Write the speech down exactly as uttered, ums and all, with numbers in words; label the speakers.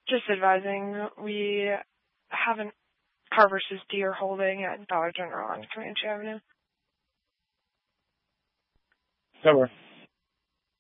Speaker 1: Just advising, we have an car versus deer holding at Dollar General on Comanche Avenue.
Speaker 2: Cover.